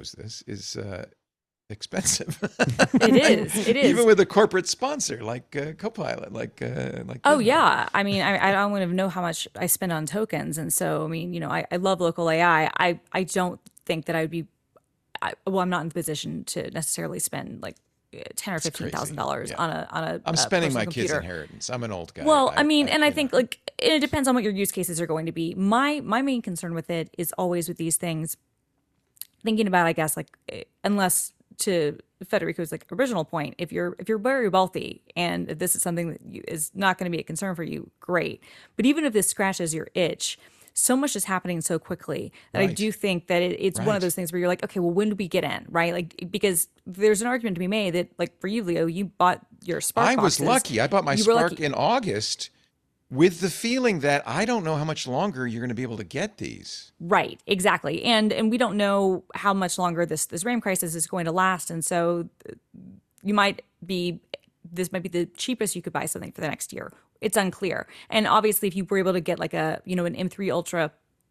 knows this, is expensive. It is. It Even is. with a corporate sponsor like Copilot, like Oh Gizmo. yeah. I mean, I don't even know how much I spend on tokens. And so, I mean, I love local AI. I don't think that I would be, well, I'm not in the position to necessarily spend like ten or It's fifteen thousand crazy. dollars Yeah. on a I'm spending personal my kids' computer. inheritance. I'm an old guy. Well, I mean, and I You know. think like it depends on what your use cases are going to be. My main concern with it is always with these things, thinking about, I guess, like unless to Federico's like original point, if you're very wealthy and if this is something that is not going to be a concern for you, great. But even if this scratches your itch, so much is happening so quickly that I Right. do think that it's one of Right. those things where you're like, okay, well, when do we get in, right? Like because there's an argument to be made that like for you, Leo, you bought your Spark I was boxes, lucky. I bought my you were Spark lucky. in August with the feeling that I don't know how much longer you're going to be able to get these. Right, exactly. And we don't know how much longer this RAM crisis is going to last. And so you might be this might be the cheapest you could buy something for the next year. It's unclear. And obviously if you were able to get like an M3 Ultra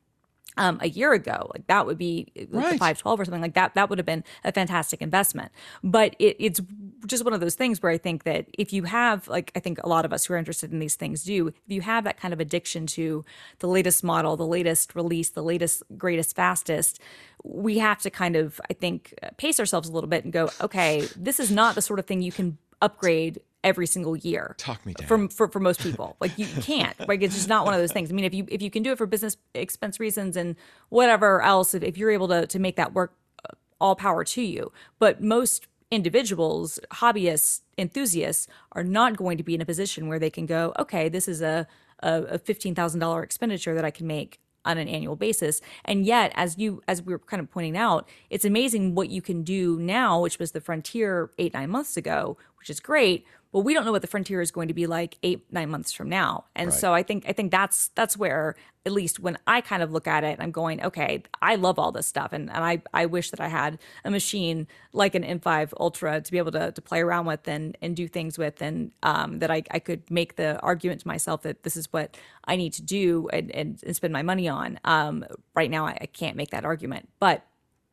a year ago, like that would be like the Right. 512 or something like that. That would have been a fantastic investment. But it's just one of those things where I think that if you have, like, I think a lot of us who are interested in these things do, if you have that kind of addiction to the latest model, the latest release, the latest, greatest, fastest, we have to kind of, I think, pace ourselves a little bit and go, okay, this is not the sort of thing you can upgrade every single year Talk me down. for most people. Like you can't. Like it's just not one of those things. I mean, if you can do it for business expense reasons and whatever else, if you're able to make that work, all power to you. But most individuals, hobbyists, enthusiasts are not going to be in a position where they can go, okay, this is a $15,000 expenditure that I can make on an annual basis. And yet, as we were kind of pointing out, it's amazing what you can do now, which was the frontier 8, 9 months ago, which is great. But we don't know what the frontier is going to be like 8, 9 months from now. And Right. so I think that's where, at least when I kind of look at it, I'm going, okay, I love all this stuff. And I wish that I had a machine like an M5 Ultra to be able to play around with and do things with, and that I could make the argument to myself that this is what I need to do and spend my money on. Right now, I can't make that argument. But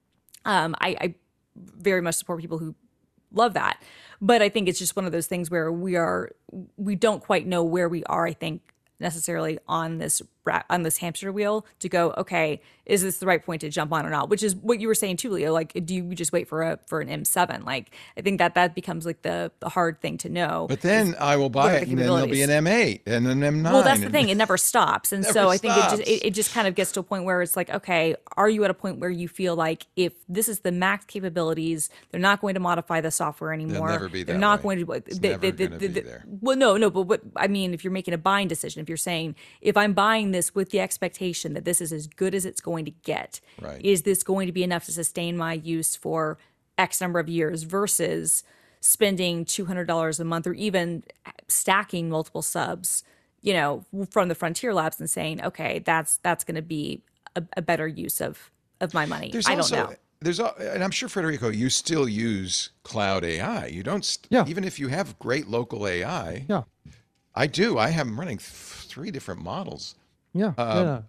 I very much support people who love that. But I think it's just one of those things where we don't quite know where we are, I think, necessarily on this hamster wheel to go, okay, is this the right point to jump on or not? Which is what you were saying too, Leo. Like, do you just wait for an M7? Like, I think that becomes like the hard thing to know But is then I will what buy are it, the and then there'll be capabilities. an M8 and an Well, that's M9, the and thing. It never stops. And never so I think stops. it just kind of gets to a point where it's like, okay, are you at a point where you feel like if this is the max capabilities, they're not going to modify the software They'll anymore. never be They're that not way. going to It's never going to be there. well, no, but what I mean, if you're making a buying decision, if you're saying, if I'm buying this with the expectation that this is as good as it's going to get, Right. is this going to be enough to sustain my use for X number of years versus spending $200 a month or even stacking multiple subs, from the Frontier Labs and saying, okay, that's going to be a better use of my money. There's I don't also know. and I'm sure Federico, you still use cloud AI. You don't Yeah, even if you have great local AI. yeah, I do. I have them running three different models. yeah, yeah.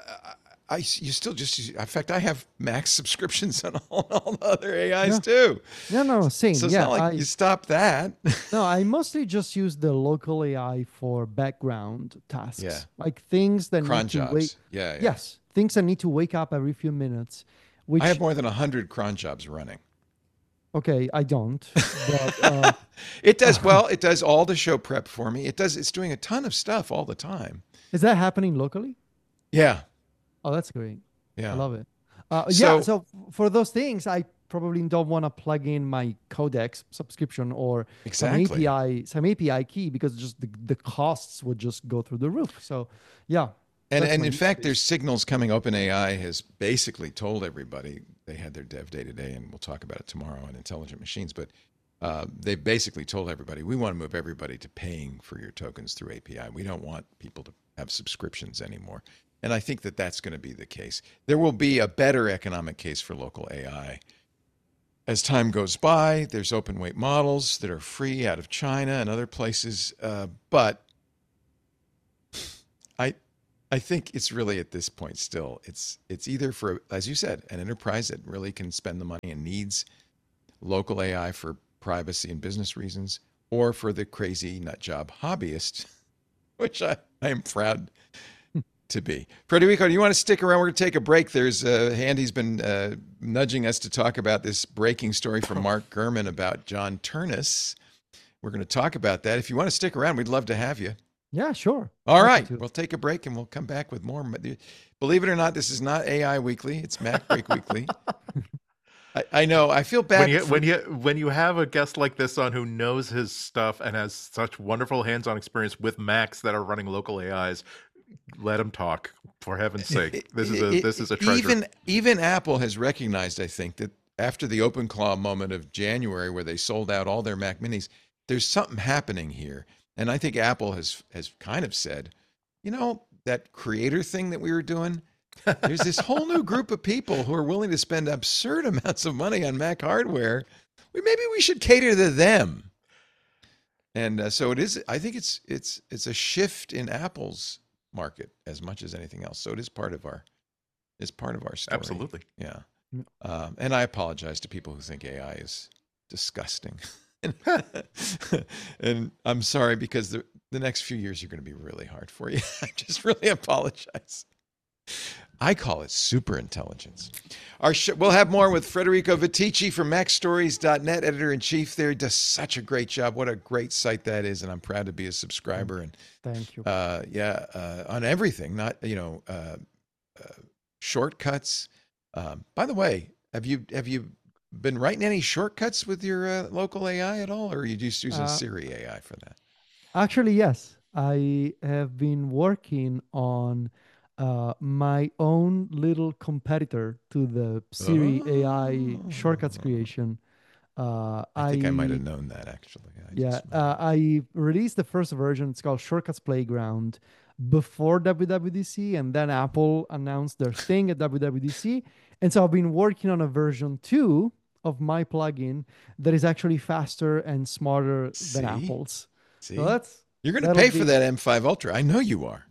You still just use, in fact, I have max subscriptions on all the other AIs Yeah. too. Yeah, no, same. So it's Yeah, not like you stop that. no, I mostly just use the local AI for background tasks, Yeah. like things that Cron need to wait. jobs. Yeah, yeah. Yes, things that need to wake up every few minutes. I have Which, more than 100 cron jobs running. okay, I don't. But It does well. It does all the show prep for me. It's doing a ton of stuff all the time. is that happening locally? Yeah, Oh, that's great. I yeah. love it. So So for those things, I probably don't want to plug in my Codex subscription or Exactly. some API key because just the costs would just go through the roof. So yeah, that's and my in use fact, case. there's signals coming. OpenAI has basically told everybody they had their dev day today, and we'll talk about it tomorrow on intelligent machines. But they basically told everybody we want to move everybody to paying for your tokens through API. We don't want people to have subscriptions anymore. And I think that that's going to be the case. There will be a better economic case for local AI as time goes by. There's open weight models that are free out of China and other places. But I I think it's really at this point still, it's either for, as you said, an enterprise that really can spend the money and needs local AI for privacy and business reasons, or for the crazy nut job hobbyist, which I am proud to be. Federico, do you want to stick around? We're going to take a break. There's Andy's been nudging us to talk about this breaking story from Mark Gurman about John Turnus. We're going to talk about that. If you want to stick around, we'd love to have you. Yeah, sure. All right. We'll take a break and we'll come back with more. Believe it or not, this is not AI Weekly. It's Mac Break Weekly. I know. I feel bad when you have a guest like this on who knows his stuff and has such wonderful hands-on experience with Macs that are running local AIs. Let him talk, for heaven's sake. This is a treasure. Even Apple has recognized, I think, that after the OpenClaw moment of January, where they sold out all their Mac Minis, there's something happening here. And I think Apple has kind of said, you know, that creator thing that we were doing, there's this whole new group of people who are willing to spend absurd amounts of money on Mac hardware. Maybe we should cater to them. And so it is. I think it's a shift in Apple's market as much as anything else. So it is part of our story. Absolutely. Yeah. And I apologize to people who think AI is disgusting. And I'm sorry, because the next few years are going to be really hard for you. I just really apologize. I call it super intelligence. We'll have more with Federico Viticci from MacStories.net, editor-in-chief there. He does such a great job. What a great site that is, and I'm proud to be a subscriber. And thank you. On everything, not shortcuts. By the way, have you been writing any shortcuts with your local AI at all, or are you just using Siri AI for that? Actually, yes. I have been working on my own little competitor to the Siri AI shortcuts creation. I think I might have known that, actually. I released the first version. It's called Shortcuts Playground before WWDC, and then Apple announced their thing at WWDC. And so I've been working on a version 2 of my plugin that is actually faster and smarter than Apple's. See? So you're going to pay for that M5 Ultra. I know you are.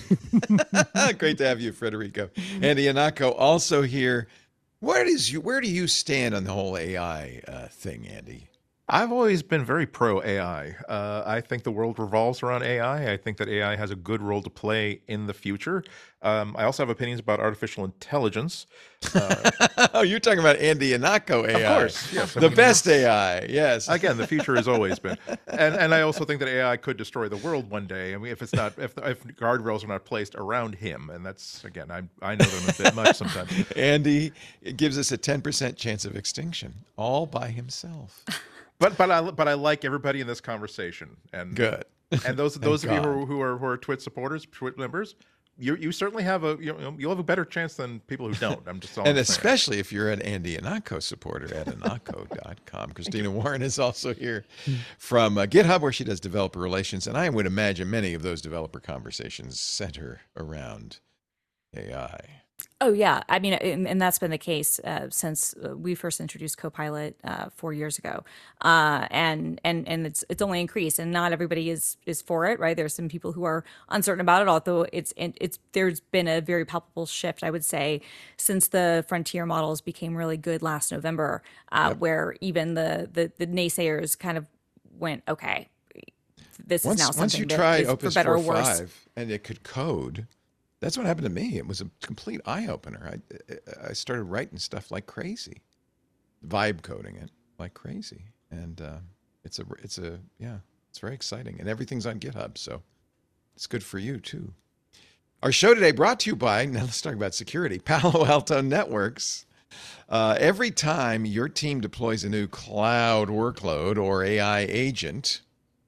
Great to have you, Federico. Andy Ihnatko also here. Where do you stand on the whole AI thing, Andy? I've always been very pro AI. I think the world revolves around AI. I think that AI has a good role to play in the future. I also have opinions about artificial intelligence. Oh, you're talking about Andy Ihnatko AI. Of course, yes. The best AI, yes. Again, the future has always been. And I also think that AI could destroy the world one day. I mean, if guardrails are not placed around him, and that's, again, I know them a bit much sometimes. Andy gives us a 10% chance of extinction, all by himself. But I like everybody in this conversation, and good. And those of you who are Twit supporters, Twit members, you certainly have you'll have a better chance than people who don't. I'm just and especially if you're an Andy Ihnatko supporter at ihnatko.com. Christina Warren is also here from GitHub, where she does developer relations, and I would imagine many of those developer conversations center around AI. Oh, yeah. I mean, and that's been the case since we first introduced Copilot 4 years ago. And it's only increased, and not everybody is for it, right? There's some people who are uncertain about it, although there's been a very palpable shift, I would say, since the frontier models became really good last November, where even the naysayers kind of went, okay, this is now something once you try that is Opus for better or worse. 4.5 and it could code. That's what happened to me. It was a complete eye-opener. I started writing stuff like crazy, vibe coding it like crazy, and it's very exciting, and everything's on GitHub, so it's good for you too. Our show today brought to you by, now let's talk about security, Palo Alto Networks. Every time your team deploys a new cloud workload or AI agent,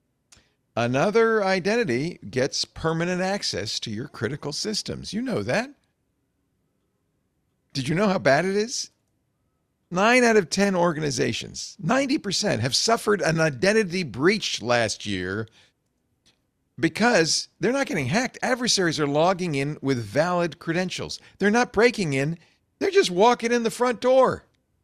another identity gets permanent access to your critical systems. You know that. Did you know how bad it is? 9 out of 10 organizations, 90%, have suffered an identity breach last year because they're not getting hacked. Adversaries are logging in with valid credentials. They're not breaking in. They're just walking in the front door.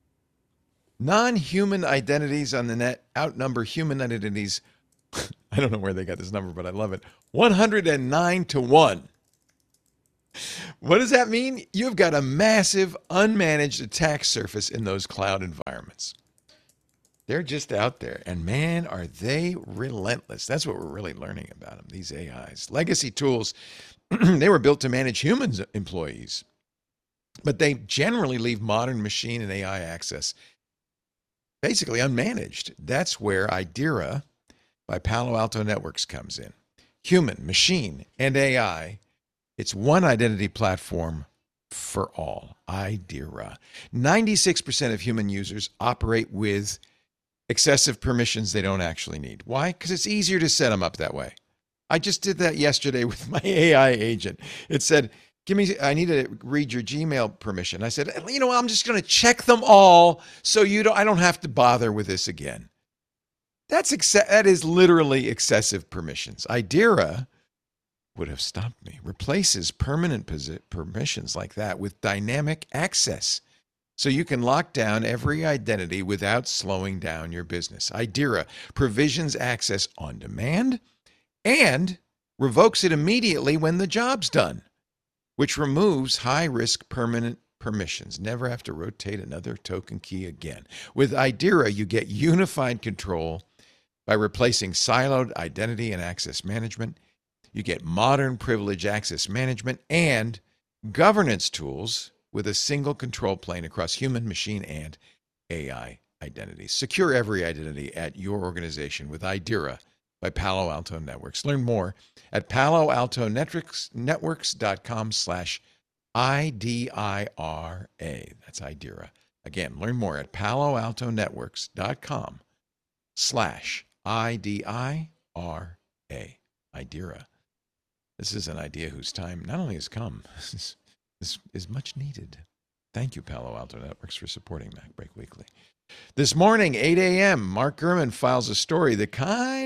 Non-human identities on the net outnumber human identities. I don't know where they got this number, but I love it. 109 to 1. What does that mean? You've got a massive unmanaged attack surface in those cloud environments. They're just out there. And man, are they relentless. That's what we're really learning about them, these AIs. Legacy tools, they were built to manage humans employees, but they generally leave modern machine and AI access basically unmanaged. That's where Idera by Palo Alto Networks comes in. Human, machine, and AI. It's one identity platform for all. Idera. 96% of human users operate with excessive permissions they don't actually need. Why? Because it's easier to set them up that way. I just did that yesterday with my AI agent. It said, I need to read your Gmail permission. I said, I'm just going to check them all so I don't have to bother with this again. That is literally excessive permissions. Idera would have stopped me. Replaces permanent permissions like that with dynamic access. So you can lock down every identity without slowing down your business. Idera provisions access on demand and revokes it immediately when the job's done, which removes high-risk permanent permissions. Never have to rotate another token key again. With Idera, you get unified control by replacing siloed identity and access management. You get modern privilege access management and governance tools with a single control plane across human, machine, and AI identities. Secure every identity at your organization with Idera by Palo Alto Networks. Learn more at paloaltonetworks.com/IDIRA. That's Idera. Again, learn more at paloaltonetworks.com/IDIRA. Idera. This is an idea whose time not only has come, is much needed. Thank you, Palo Alto Networks, for supporting MacBreak Weekly. This morning, 8 a.m., Mark Gurman files a story that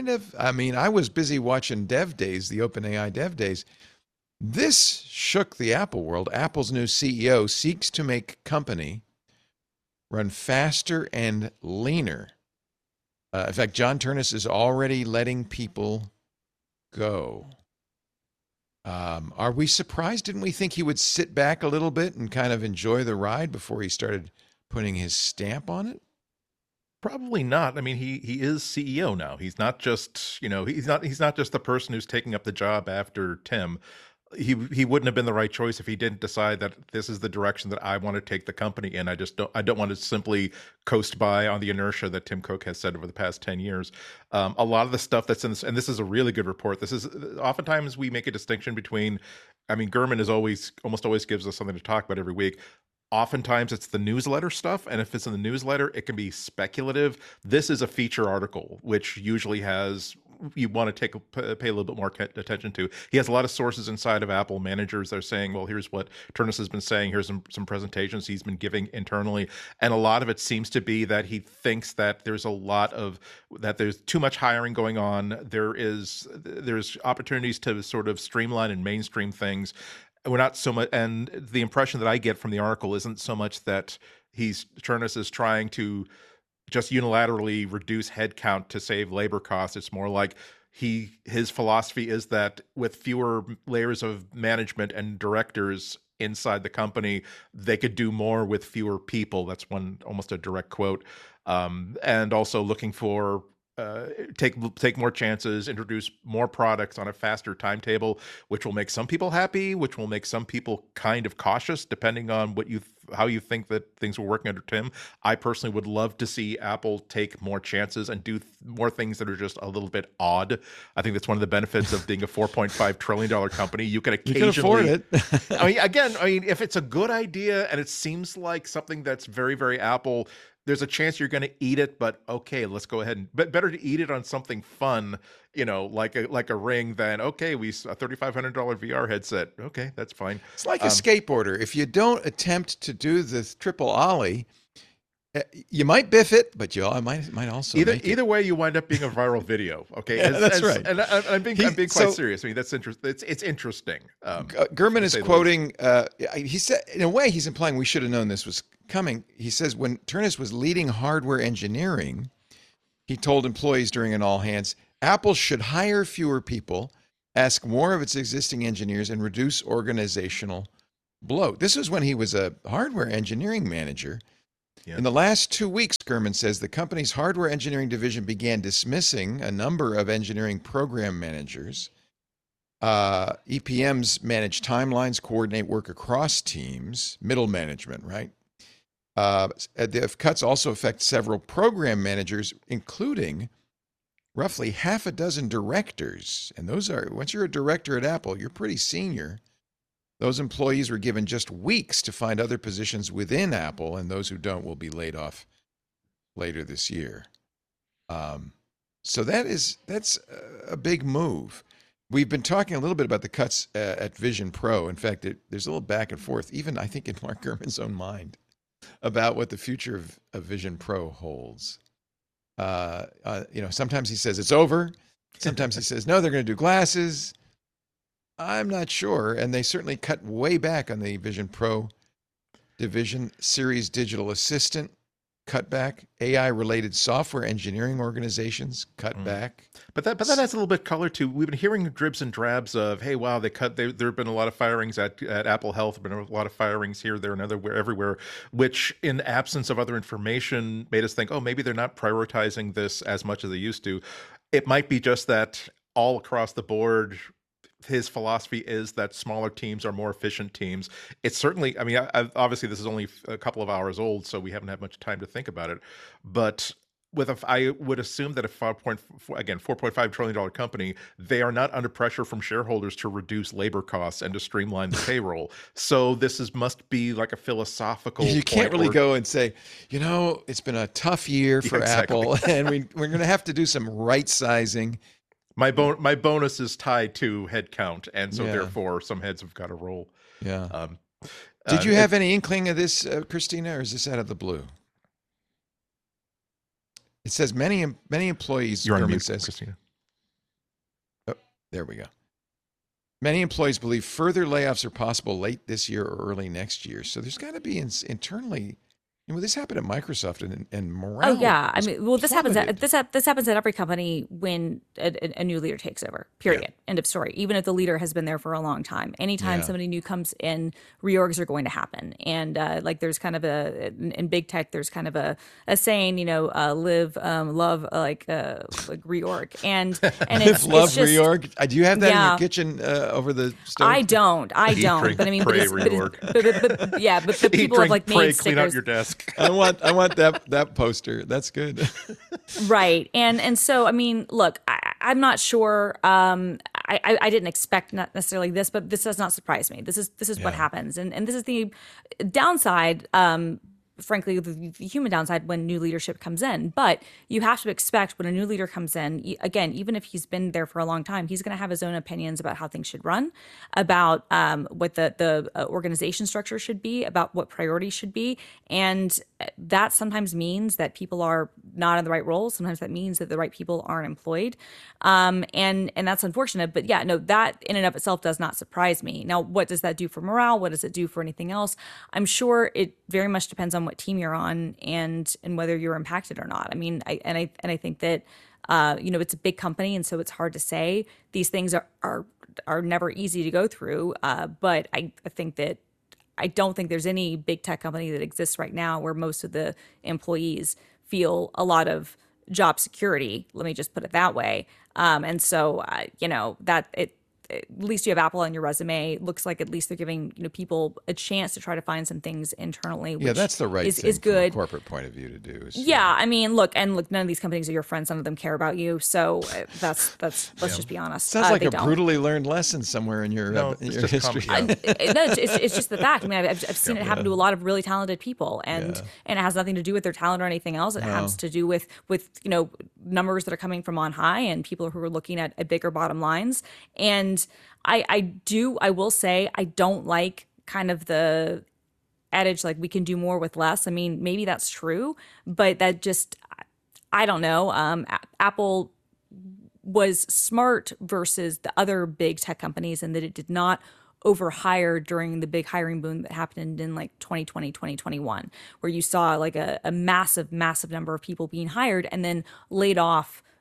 I was busy watching Dev Days, the OpenAI Dev Days. This shook the Apple world. Apple's new CEO seeks to make company run faster and leaner. In fact, John Ternus is already letting people go. Are we surprised? Didn't we think he would sit back a little bit and kind of enjoy the ride before he started putting his stamp on it? Probably not. I mean, he is CEO now. He's not just, he's not just the person who's taking up the job after Tim. He wouldn't have been the right choice if he didn't decide that this is the direction that I want to take the company in. I don't want to simply coast by on the inertia that Tim Cook has said over the past 10 years. A lot of the stuff that's in this, and this is a really good report. This is oftentimes we make a distinction between, Gurman almost always gives us something to talk about every week. Oftentimes it's the newsletter stuff, and if it's in the newsletter, it can be speculative. This is a feature article, which usually you want to pay a little bit more attention to. He has a lot of sources inside of Apple managers that are saying, well, here's what Ternus has been saying. Here's some presentations he's been giving internally. And a lot of it seems to be that he thinks that there's too much hiring going on. There's opportunities to sort of streamline and mainstream things. We're not so much, and the impression that I get from the article isn't so much that Ternus is trying to just unilaterally reduce headcount to save labor costs. It's more like his philosophy is that with fewer layers of management and directors inside the company, they could do more with fewer people. That's almost a direct quote. And also looking for take more chances, introduce more products on a faster timetable, which will make some people happy, which will make some people kind of cautious, depending on how you think that things were working under Tim. I personally would love to see Apple take more chances and do more things that are just a little bit odd. I think that's one of the benefits of being a $4.5 trillion company. You can occasionally afford it. If it's a good idea and it seems like something that's very, very Apple, there's a chance you're going to eat it, but okay, let's go ahead but better to eat it on something fun, like a Ring than, okay, a $3,500 VR headset. Okay, that's fine. It's like a skateboarder. If you don't attempt to do the triple ollie, you might biff it, but you might also either way, you wind up being a viral video. Okay, yeah, that's right. And I'm being quite serious. That's interesting. It's interesting. Gurman is quoting. He said, in a way, he's implying we should have known this was coming. He says when Ternus was leading hardware engineering, he told employees during an all hands, Apple should hire fewer people ask more of its existing engineers, and reduce organizational bloat. This was when he was a hardware engineering manager. Yeah. In the last 2 weeks, Gurman says the company's hardware engineering division began dismissing a number of engineering program managers. EPMs manage timelines, coordinate work across teams, middle management, right? The cuts also affect several program managers, including roughly half a dozen directors. And those are, once you're a director at Apple, you're pretty senior. Those employees were given just weeks to find other positions within Apple, and those who don't will be laid off later this year. So that's a big move. We've been talking a little bit about the cuts at Vision Pro. In fact, there's a little back and forth, even I think in Mark Gurman's own mind, about what the future of Vision Pro holds. Sometimes he says it's over. Sometimes he says, no, they're going to do glasses. I'm not sure. And they certainly cut way back on the Vision Pro division. Series Digital Assistant cut back. AI-related software engineering organizations cut back. But that adds a little bit of color too. We've been hearing dribs and drabs of, hey, wow, there have been a lot of firings at Apple Health, there have been a lot of firings here, there, and everywhere, which in absence of other information made us think, oh, maybe they're not prioritizing this as much as they used to. It might be just that all across the board, his philosophy is that smaller teams are more efficient teams. It's certainly, I mean, obviously this is only a couple of hours old, so we haven't had much time to think about it. But I would assume that a $4.5 trillion company, they are not under pressure from shareholders to reduce labor costs and to streamline the payroll. So this must be like a philosophical. You can't really go and say, it's been a tough year for Apple, and we're going to have to do some right sizing. My bonus is tied to head count, and so therefore some heads have got to roll. Yeah. Did you have any inkling of this, Christina, or is this out of the blue? It says many employees. You're on mute, Christina. Oh, there we go. Many employees believe further layoffs are possible late this year or early next year. So there's got to be internally. This happened at Microsoft and morale. Oh yeah, I mean, well, this happens at every company when a new leader takes over. Period. Yeah. End of story. Even if the leader has been there for a long time, anytime somebody new comes in, reorgs are going to happen. And there's kind of in big tech, there's kind of a saying, live, love, reorg, and it's love, just reorg. Do you have that in your kitchen over the stove? I don't. But I mean, but people have made clean stickers. out your desk. I want that poster. That's good. Right. And so, I mean, look, I'm not sure. I didn't expect not necessarily this, but this does not surprise me. This is what happens. And this is the downside, frankly, the human downside when new leadership comes in. But you have to expect when a new leader comes in, again, even if he's been there for a long time, he's going to have his own opinions about how things should run, about what the organization structure should be, about what priorities should be. And that sometimes means that people are not in the right roles. Sometimes that means that the right people aren't employed. And that's unfortunate. But yeah, no, that in and of itself does not surprise me. Now, what does that do for morale? What does it do for anything else? I'm sure it very much depends on what team you're on and whether you're impacted or not. I mean, I think that it's a big company, and so it's hard to say. These things are never easy to go through. But I think that I don't think there's any big tech company that exists right now where most of the employees feel a lot of job security. Let me just put it that way. And so that it. At least you have Apple on your resume. It looks like at least they're giving people a chance to try to find some things internally. Which that's the right thing is good from a corporate point of view to do. I mean, look, none of these companies are your friends. None of them care about you. So that's let's just be honest. Sounds like a brutally learned lesson somewhere in your history. It's just the fact. I mean, I've seen it happen to a lot of really talented people, and it has nothing to do with their talent or anything else. It has to do with numbers that are coming from on high and people who are looking at bigger bottom lines. And I will say I don't like kind of the adage like we can do more with less. I mean, maybe that's true, but that just, I don't know. Apple was smart versus the other big tech companies in that it did not overhire during the big hiring boom that happened in 2020, 2021, where you saw a massive number of people being hired and then laid off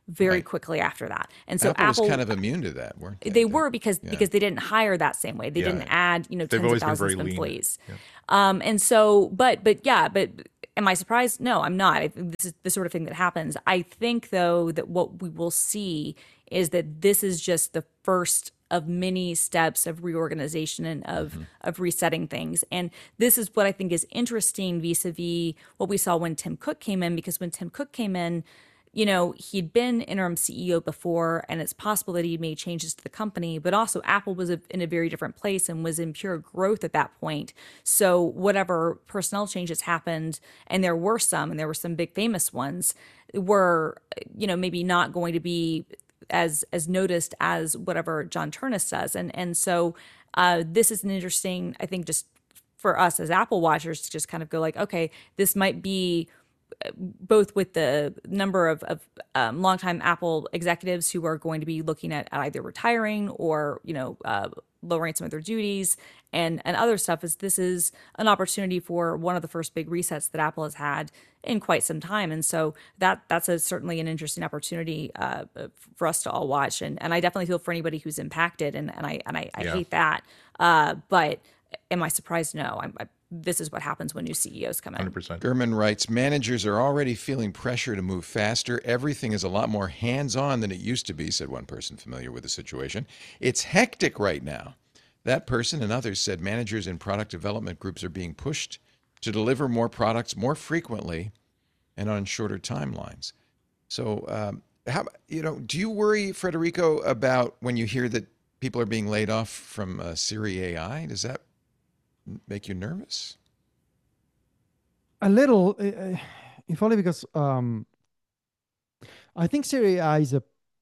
very Right. quickly after that. And so Apple was Apple, kind of immune to that, weren't they? they were because Yeah. because they didn't hire that same way. They Yeah. didn't add, They've tens of always been thousands very of lean. employees. Yeah. And so, but am I surprised? No, I'm not. This is the sort of thing that happens. I think though that what we will see is that this is just the first of many steps of reorganization and of resetting things. And this is what I think is interesting vis-a-vis what we saw when Tim Cook came in, because when Tim Cook came in, he'd been interim CEO before, and it's possible that he made changes to the company, but also Apple was in a very different place and was in pure growth at that point. So whatever personnel changes happened, and there were some big famous ones, were, maybe not going to be as noticed as whatever John Turnus does. And so this is an interesting, I think, just for us as Apple watchers to just kind of go like, okay, this might be both with the number of longtime Apple executives who are going to be looking at either retiring or, lowering some of their duties and other stuff, is this is an opportunity for one of the first big resets that Apple has had in quite some time. And so that's certainly an interesting opportunity for us to all watch. And I definitely feel for anybody who's impacted. And I Yeah. hate that. But am I surprised? No. This is what happens when new CEOs come in. 100%. Gurman writes, managers are already feeling pressure to move faster. Everything is a lot more hands-on than it used to be, said one person familiar with the situation. It's hectic right now. That person and others said managers in product development groups are being pushed to deliver more products more frequently and on shorter timelines. So, do you worry, Federico, about when you hear that people are being laid off from Siri AI? Does that make you nervous? A little, if only because I think Siri AI is a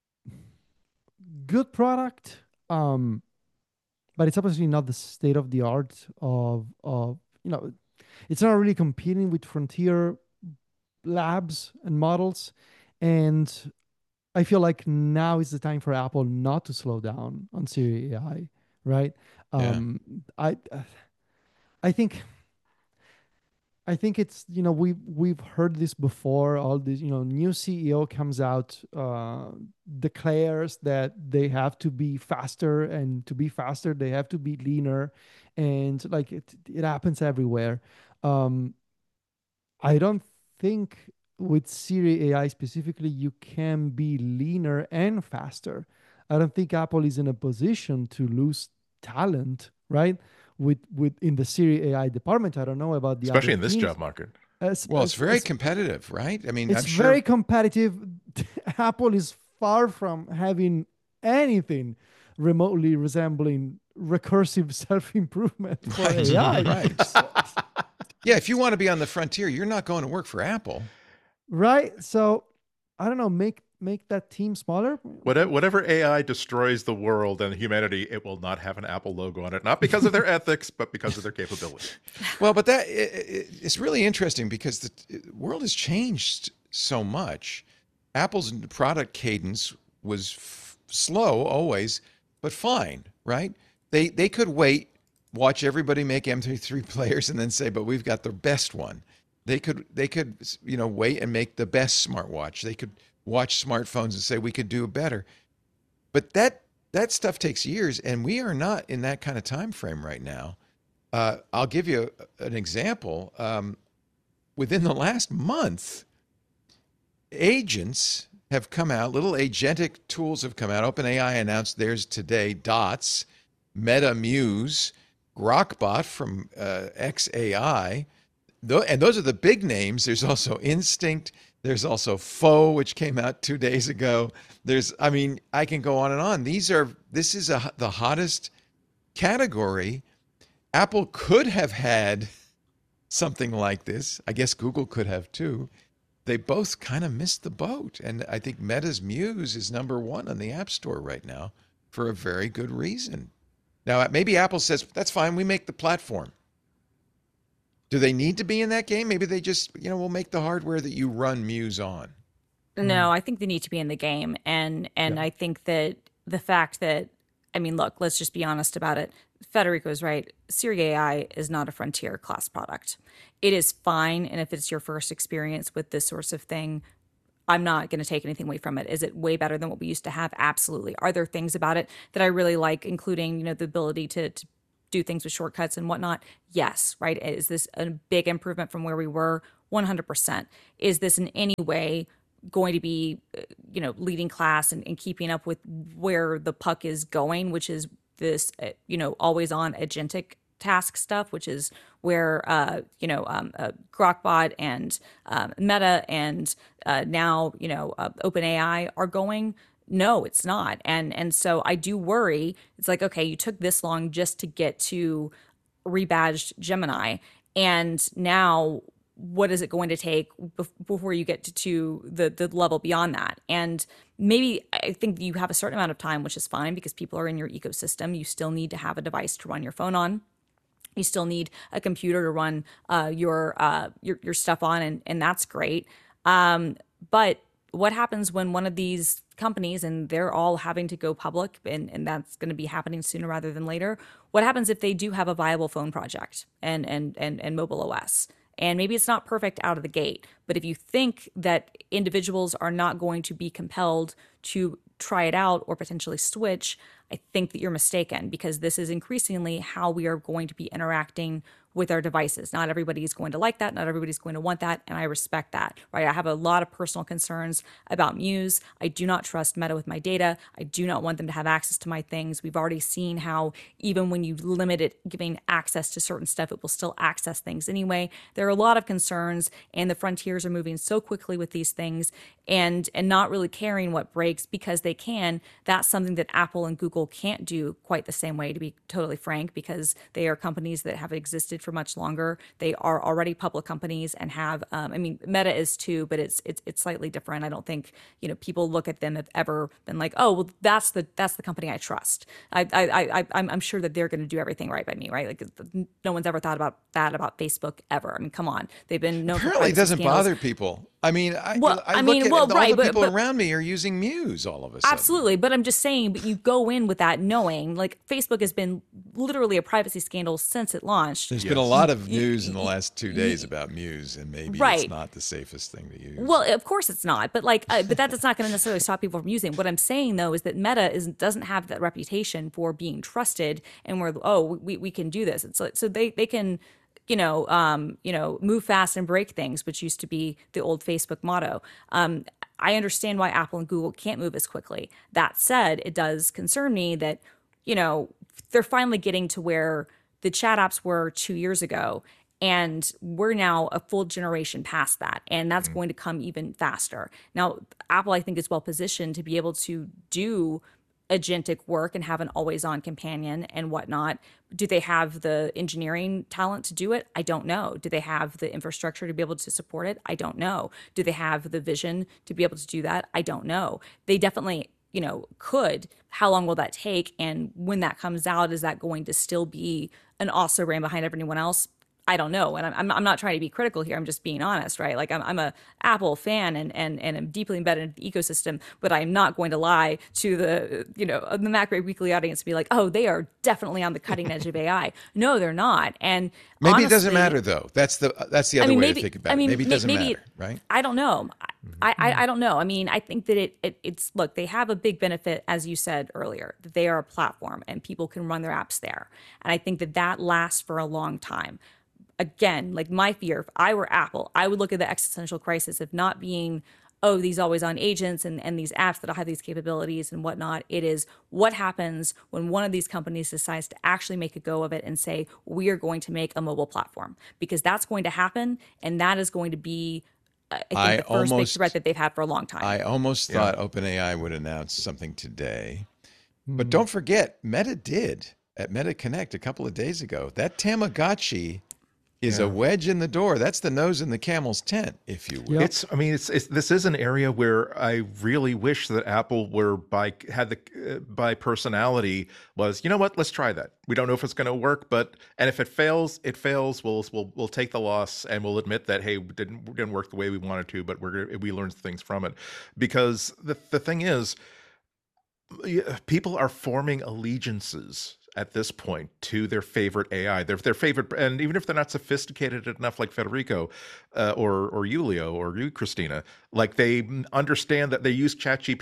good product, but it's obviously not the state of the art of it's not really competing with frontier labs and models. And I feel like now is the time for Apple not to slow down on Siri AI, right? Yeah. I I think it's we've heard this before. All this new CEO comes out, declares that they have to be faster, and to be faster they have to be leaner, and like it happens everywhere. I don't think with Siri AI specifically you can be leaner and faster. I don't think Apple is in a position to lose talent, right? With in the Siri AI department. I don't know about the Especially other in this teams. job market. Well, it's very competitive, right? I mean, It's I'm sure. very competitive. Apple is far from having anything remotely resembling recursive self-improvement for Right, AI. right. Yeah, if you want to be on the frontier, you're not going to work for Apple. Right? So I don't know, make that team smaller. Whatever AI destroys the world and humanity, it will not have an Apple logo on it. Not because of their ethics, but because of their capability. Well, but it's really interesting because the world has changed so much. Apple's product cadence was slow always, but fine, right? They could wait, watch everybody make MP3 players, and then say, "But we've got the best one." They could wait and make the best smartwatch. They could watch smartphones and say we could do better. But that stuff takes years, and we are not in that kind of time frame right now. I'll give you an example. Within the last month, agents have come out, little agentic tools have come out. OpenAI announced theirs today, Dots, Meta Muse, Grokbot from xAI. And those are the big names. There's also Instinct. There's also Foe, which came out 2 days ago. I can go on and on. This is the hottest category. Apple could have had something like this. I guess Google could have too. They both kind of missed the boat. And I think Meta's Muse is number one on the App Store right now for a very good reason. Now, maybe Apple says, that's fine, we make the platform. Do they need to be in that game? Maybe they just, we'll make the hardware that you run Muse on. No, I think they need to be in the game. And I think that the fact that, look, let's just be honest about it. Federico's right. Siri AI is not a frontier class product. It is fine. And if it's your first experience with this sorts of thing, I'm not going to take anything away from it. Is it way better than what we used to have? Absolutely. Are there things about it that I really like, including, the ability to do things with shortcuts and whatnot? Yes, right. Is this a big improvement from where we were? 100%. Is this in any way going to be, leading class and keeping up with where the puck is going, which is this, always on agentic task stuff, which is where Grokbot and Meta and now OpenAI are going. No, it's not. And so I do worry. It's like, okay, you took this long just to get to rebadged Gemini, and now what is it going to take before you get to the level beyond that? And maybe I think you have a certain amount of time, which is fine because people are in your ecosystem. You still need to have a device to run your phone on. You still need a computer to run your stuff on, and that's great. But what happens when one of these companies, and they're all having to go public, and that's going to be happening sooner rather than later? What happens if they do have a viable phone project and mobile OS? And maybe it's not perfect out of the gate, but if you think that individuals are not going to be compelled to try it out or potentially switch, I think that you're mistaken, because this is increasingly how we are going to be interacting with our devices. Not everybody is going to like that. Not everybody's going to want that. And I respect that, right? I have a lot of personal concerns about Muse. I do not trust Meta with my data. I do not want them to have access to my things. We've already seen how even when you limit it, giving access to certain stuff, it will still access things anyway. There are a lot of concerns, and the frontiers are moving so quickly with these things, and not really caring what breaks because they can. That's something that Apple and Google can't do quite the same way, to be totally frank, because they are companies that have existed for much longer. They are already public companies and have, Meta is too, but it's slightly different. I don't think, people look at them have ever been like, oh, well, that's the company I trust. I'm sure that they're going to do everything right by me, right? Like no one's ever thought about that about Facebook ever. I mean, come on, they've been known. Apparently, it doesn't bother people. I mean, I look at all the people around me are using Muse all of a sudden. Absolutely, but I'm just saying, but you go in with that knowing, like, Facebook has been literally a privacy scandal since it launched. There's been a lot of news in the last 2 days about Muse, and maybe it's not the safest thing to use. Well, of course it's not, but but that's not going to necessarily stop people from using. What I'm saying though is that Meta doesn't have that reputation for being trusted, and we can do this. It's like, so they can. Move fast and break things, which used to be the old Facebook motto. I understand why Apple and Google can't move as quickly. That said, it does concern me that, they're finally getting to where the chat apps were 2 years ago, and we're now a full generation past that, and that's going to come even faster. Now, Apple, I think, is well positioned to be able to do agentic work and have an always-on companion and whatnot. Do they have the engineering talent to do it? I don't know. Do they have the infrastructure to be able to support it? I don't know. Do they have the vision to be able to do that? I don't know. They definitely, could. How long will that take? And when that comes out, is that going to still be an also ran behind everyone else? I don't know. And I'm not trying to be critical here. I'm just being honest, right? Like I'm a Apple fan and I'm deeply embedded in the ecosystem, but I'm not going to lie to the MacBreak Weekly audience and be like, oh, they are definitely on the cutting edge of AI. No, they're not. And maybe honestly, it doesn't matter though. That's the other way to think about it. Maybe it doesn't matter, right? I don't know. I don't know. I mean, I think that it's look, they have a big benefit, as you said earlier, that they are a platform and people can run their apps there. And I think that lasts for a long time. Again, like my fear, if I were Apple, I would look at the existential crisis of not being, oh, these always on agents and these apps that have these capabilities and whatnot. It is what happens when one of these companies decides to actually make a go of it and say, we are going to make a mobile platform, because that's going to happen. And that is going to be, I think, the first big threat that they've had for a long time. I almost thought OpenAI would announce something today, but don't forget, Meta did at Meta Connect a couple of days ago. That Tamagotchi is a wedge in the door. That's the nose in the camel's tent, if you will. Yep. This is an area where I really wish that Apple by personality was, you know what, let's try that. We don't know if it's going to work, and if it fails, it fails. We'll take the loss and we'll admit that, hey, it didn't work the way we wanted to, but we learned things from it. Because the thing is, people are forming allegiances at this point to their favorite AI, their favorite, and even if they're not sophisticated enough like Federico or Julio or you, Christina, like they understand that they use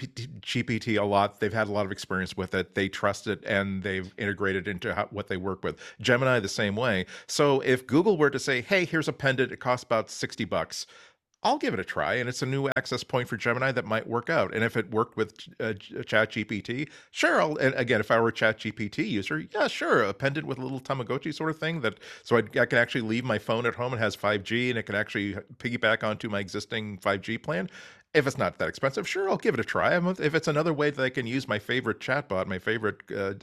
ChatGPT a lot. They've had a lot of experience with it. They trust it, and they've integrated into what they work with. Gemini the same way. So if Google were to say, "Hey, here's a pendant. It costs about $60." I'll give it a try, and it's a new access point for Gemini that might work out. And if it worked with ChatGPT, sure. And again, if I were a ChatGPT user, yeah, sure, a pendant with a little Tamagotchi sort of thing so I can actually leave my phone at home and has 5G, and it can actually piggyback onto my existing 5G plan. If it's not that expensive, sure, I'll give it a try. If it's another way that I can use my favorite chatbot, my favorite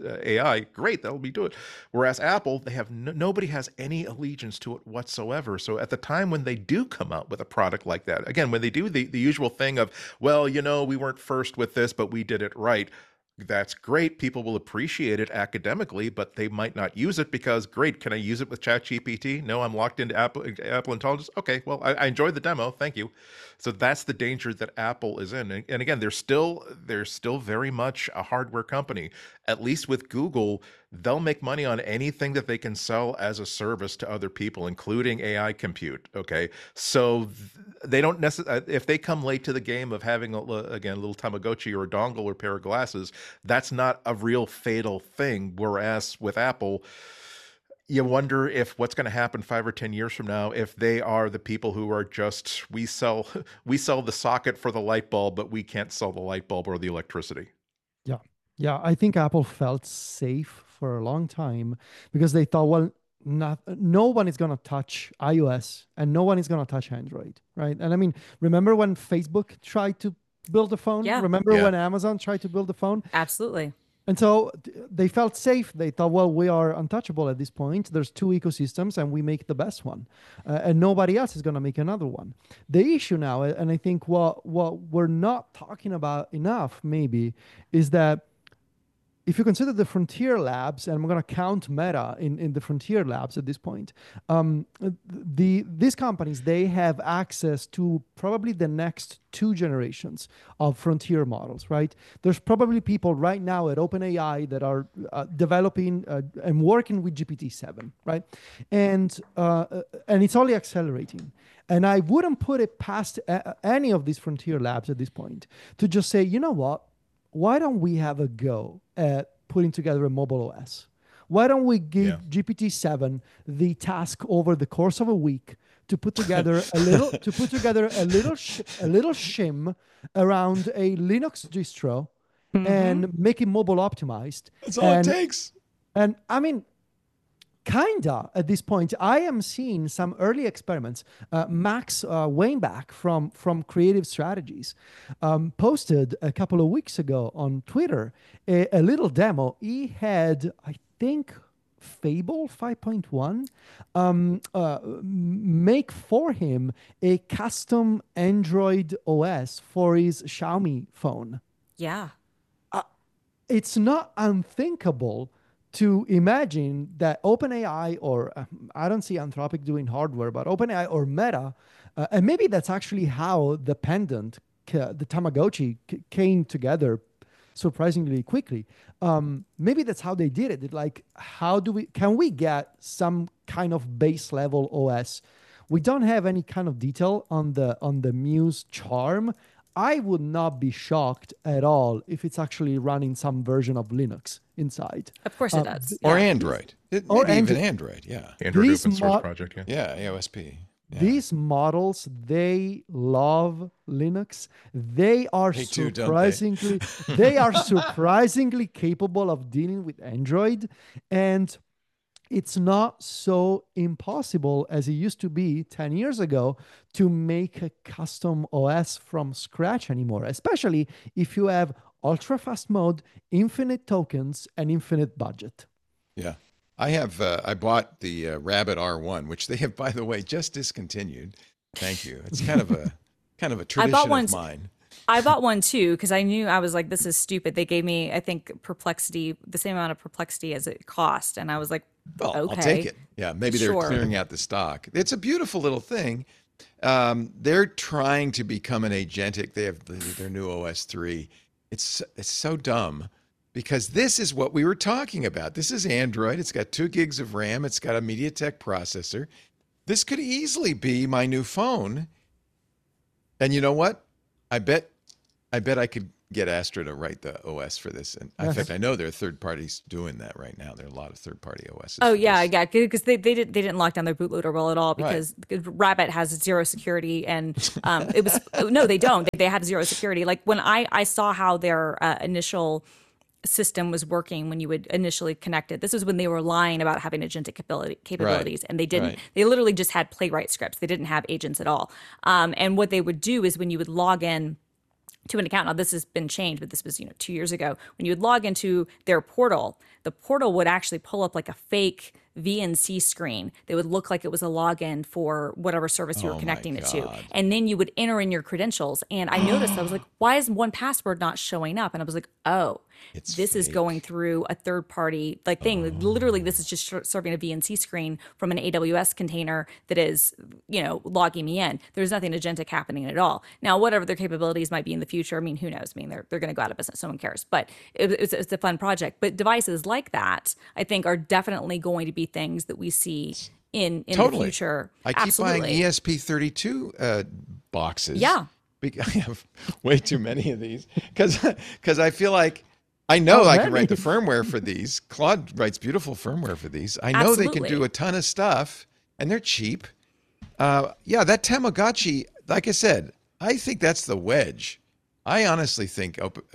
AI, great, that'll be do it. Whereas Apple, they have nobody has any allegiance to it whatsoever. So at the time when they do come out with a product like that, again, when they do the usual thing of, well, we weren't first with this, but we did it right. That's great. People will appreciate it academically, but they might not use it because, great, can I use it with ChatGPT? No, I'm locked into Apple Intelligence. Okay, well, I enjoyed the demo. Thank you. So that's the danger that Apple is in. And again, they're still very much a hardware company. At least with Google, they'll make money on anything that they can sell as a service to other people, including AI compute. Okay, so they don't necessarily, if they come late to the game of having a little Tamagotchi or a dongle or a pair of glasses, that's not a real fatal thing. Whereas with Apple, you wonder if what's going to happen 5 or 10 years from now, if they are the people who are just, we sell the socket for the light bulb, but we can't sell the light bulb or the electricity. Yeah. Yeah. I think Apple felt safe for a long time because they thought, well, no one is going to touch iOS and no one is going to touch Android, right? And I mean, remember when Facebook tried to build a phone? Yeah. Remember when Amazon tried to build a phone? Absolutely. And so they felt safe. They thought, well, we are untouchable at this point. There's two ecosystems and we make the best one. And nobody else is going to make another one. The issue now, and I think what we're not talking about enough maybe, is that if you consider the frontier labs, and I'm going to count Meta in the frontier labs at this point, these companies, they have access to probably the next 2 generations of frontier models, right? There's probably people right now at OpenAI that are developing and working with GPT-7, right? And it's only accelerating. And I wouldn't put it past any of these frontier labs at this point to just say, you know what? Why don't we have a go at putting together a mobile OS? Why don't we give GPT-7 the task over the course of a week to put together a little shim around a Linux distro and make it mobile optimized? That's all it takes. And I mean, kinda at this point, I am seeing some early experiments. Max Weinbach from Creative Strategies posted a couple of weeks ago on Twitter a little demo. He had, I think, Fable 5.1 make for him a custom Android OS for his Xiaomi phone. Yeah. It's not unthinkable to imagine that OpenAI, or I don't see Anthropic doing hardware, but OpenAI or Meta, and maybe that's actually how the pendant, the Tamagotchi, came together surprisingly quickly. Maybe that's how they did it. Like, can we get some kind of base level OS? We don't have any kind of detail on the Muse Charm. I would not be shocked at all if it's actually running some version of Linux inside. Of course it does. Or Android. Maybe even Android, yeah. Android open source project, Yeah, AOSP. Yeah. These models, they love Linux. They are surprisingly capable of dealing with Android. And it's not so impossible as it used to be 10 years ago to make a custom OS from scratch anymore, especially if you have ultra fast mode, infinite tokens, and infinite budget. Yeah. I bought the Rabbit R1, which they have, by the way, just discontinued. Thank you. It's kind of a tradition of mine. I bought one too because I knew, I was like, this is stupid. They gave me, I think, Perplexity, the same amount of Perplexity as it cost. And I was like, well, okay. I'll take it. Yeah, maybe they're clearing out the stock. It's a beautiful little thing. They're trying to become an agentic. They have their new OS 3. It's so dumb because this is what we were talking about. This is Android. It's got 2 gigs of RAM. It's got a MediaTek processor. This could easily be my new phone. And you know what? I bet I could get Astra to write the OS for this. And in fact, I know there are third parties doing that right now. There are a lot of third party OSs. Oh yeah, because they didn't lock down their bootloader well at all because Rabbit has 0 security and it was no, they don't. They have 0 security. Like when I saw how their initial system was working when you would initially connect it. This was when they were lying about having agentic capabilities, and they didn't. Right. They literally just had playwright scripts. They didn't have agents at all. And what they would do is when you would log in to an account. Now this has been changed, but this was 2 years ago. When you would log into their portal, the portal would actually pull up like a fake VNC screen that would look like it was a login for whatever service you were Oh, my connecting it to. God. And then you would enter in your credentials. And I noticed, I was like, why is 1Password not showing up? And I was like, oh, It's this is fake. going through a third party thing. Literally, this is just serving a VNC screen from an AWS container that is, logging me in. There's nothing agentic happening at all. Now, whatever their capabilities might be in the future, I mean, who knows? I mean, they're going to go out of business. No one cares. But it's a fun project. But devices like that, I think, are definitely going to be things that we see in the Totally. future. I keep Absolutely. buying ESP32 boxes. Yeah. I have way too many of these because I feel like I know I can write the firmware for these. Claude writes beautiful firmware for these. I know they can Absolutely. do a ton of stuff, and they're cheap. Yeah, that Tamagotchi, like I said, I think that's the wedge. I honestly think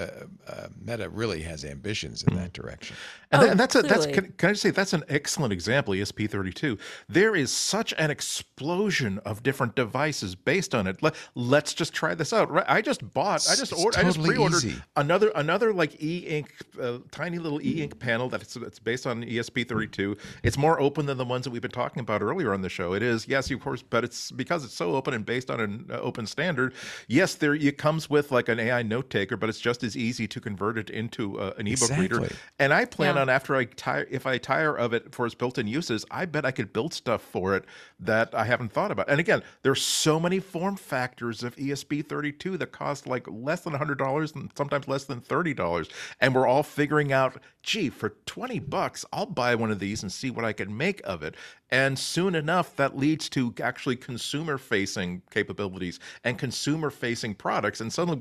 Meta really has ambitions in that direction. And that's clearly. can I just say that's an excellent example, ESP32. There is such an explosion of different devices based on it. Let's just try this out. Right? I just totally pre-ordered easy. another like e-ink, tiny little e-ink panel that's based on ESP32. It's more open than the ones that we've been talking about earlier on the show. It is, yes, of course, but it's because it's so open and based on an open standard. Yes, it comes with like an AI note taker, but it's just as easy to convert it into an ebook reader. Exactly. And I plan Yeah. on if I tire of it for its built-in uses, I bet I could build stuff for it that I haven't thought about. And again, there's so many form factors of ESP32 that cost like less than $100 and sometimes less than $30. And we're all figuring out, gee, for $20, I'll buy one of these and see what I can make of it. And soon enough, that leads to actually consumer-facing capabilities and consumer-facing products. And suddenly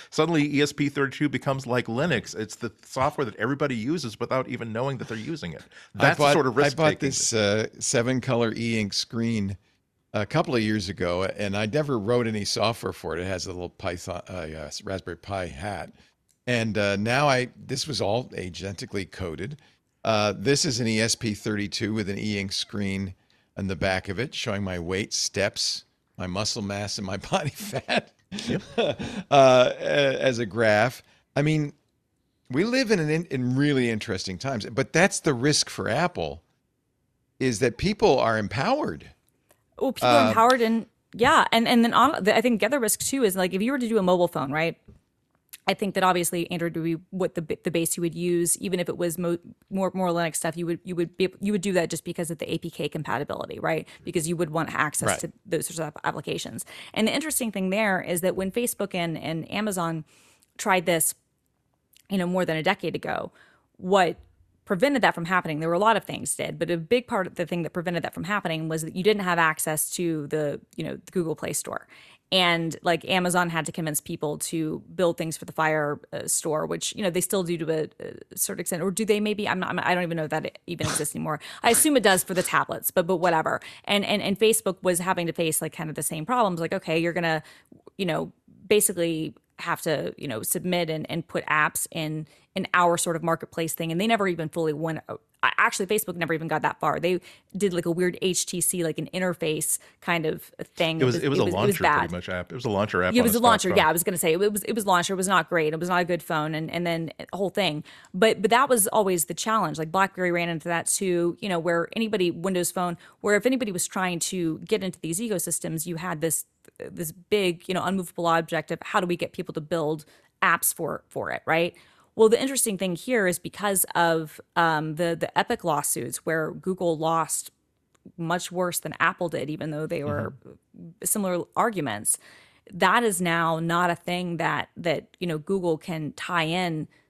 ESP32 becomes like Linux. It's the software that everybody uses without even knowing that they're using it. That's the sort of risk I bought taking. this 7-color e-ink screen a couple of years ago, and I never wrote any software for it. It has a little Python, Raspberry Pi hat. And now this was all agentically coded. This is an ESP32 with an e-ink screen on the back of it, showing my weight, steps, my muscle mass, and my body fat as a graph. I mean, we live in really interesting times, but that's the risk for Apple, is that people are empowered. Oh, people are empowered, and yeah, and then I think the other risk too is like if you were to do a mobile phone, right? I think that obviously Android would be what the base you would use, even if it was more Linux stuff. You would do that just because of the APK compatibility, right? Because you would want access Right. to those sorts of applications. And the interesting thing there is that when Facebook and Amazon tried this, more than a decade ago, what prevented that from happening, there were a lot of things did, but a big part of the thing that prevented that from happening was that you didn't have access to the Google Play Store. And like Amazon had to convince people to build things for the Fire store, which they still do to a certain extent, or do they? Maybe I don't even know if that even exists anymore. I assume it does for the tablets, but whatever. And Facebook was having to face like kind of the same problems. Like, okay, you're gonna, basically have to submit and put apps in our sort of marketplace thing, and they never even fully went. Actually, Facebook never even got that far. They did like a weird HTC, like an interface kind of thing. It was a launcher bad. pretty much app. It was a launcher app. Yeah, it on was a stock launcher. phone. Yeah, I was going to say it was launcher. It was not great. It was not a good phone, and then the whole thing. But that was always the challenge. Like BlackBerry ran into that too. Where Windows Phone, where if anybody was trying to get into these ecosystems, you had this big unmovable object of how do we get people to build apps for it, right? Well, the interesting thing here is because of the Epic lawsuits, where Google lost much worse than Apple did, even though they were similar arguments. That is now not a thing that Google can tie in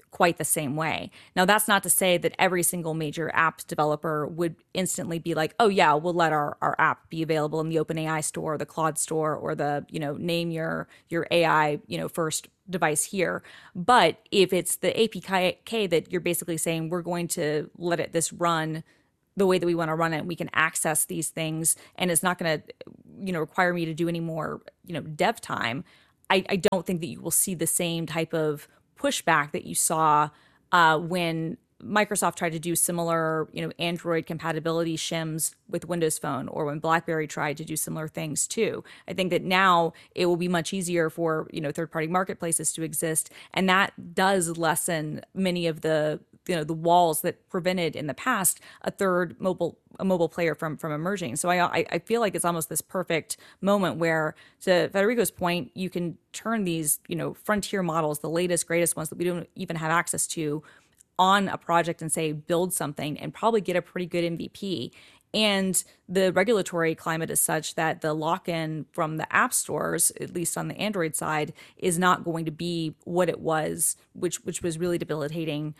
quite the same way. Now, that's not to say that every single major app developer would instantly be like, oh yeah, we'll let our app be available in the OpenAI store, the Claude store, or the, name your AI, first device here. But if it's the APK that you're basically saying we're going to let this run the way that we want to run it, we can access these things, and it's not going to, require me to do any more, dev time. I don't think that you will see the same type of pushback that you saw when Microsoft tried to do similar, Android compatibility shims with Windows Phone, or when BlackBerry tried to do similar things too. I think that now it will be much easier for, third-party marketplaces to exist, and that does lessen many of the the walls that prevented in the past a mobile player from emerging. So I feel like it's almost this perfect moment where, to Federico's point, you can turn these frontier models, the latest greatest ones that we don't even have access to, on a project and say build something and probably get a pretty good MVP. And the regulatory climate is such that the lock-in from the app stores, at least on the Android side, is not going to be what it was, which was really debilitating,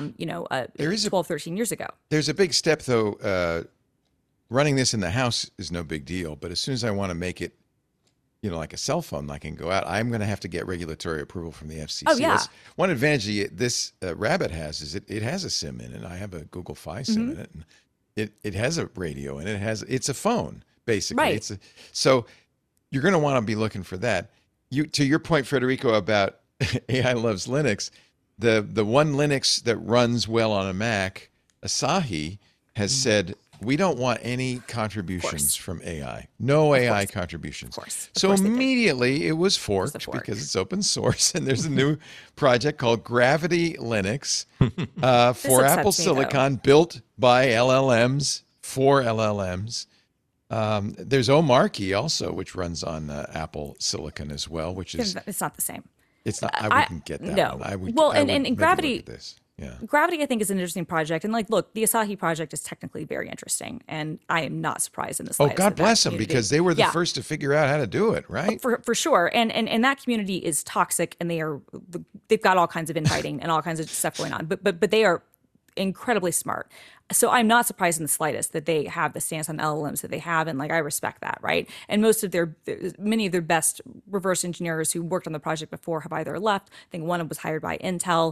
12, 13 years ago. There's a big step, though. Running this in the house is no big deal. But as soon as I want to make it, like a cell phone, I can go out, I'm going to have to get regulatory approval from the FCC. Oh, yeah. One advantage this Rabbit has is it has a SIM in it. I have a Google Fi SIM in it. And it has a radio, and it's a phone, basically. Right. So you're going to want to be looking for that. To your point, Federico, about AI loves Linux, the one Linux that runs well on a Mac, Asahi, has said, we don't want any contributions from AI. No AI contributions. Of course. So immediately it was forked because it's open source, and there's a new project called Gravity Linux for Apple Silicon, built by LLMs for LLMs. There's Omarchy also, which runs on Apple Silicon as well, which is... It's not the same. It's not. I wouldn't get that no. one. And Gravity... Look at this. Yeah. Gravity, I think, is an interesting project. And look, the Asahi project is technically very interesting. And I am not surprised in the slightest. Oh, God bless them, because they were the first to figure out how to do it, right? For sure. And that community is toxic, and they've got all kinds of infighting and all kinds of stuff going on. But they are incredibly smart. So I'm not surprised in the slightest that they have the stance on LLMs that they have, and I respect that, right? And many of their best reverse engineers who worked on the project before have either left. I think one was hired by Intel,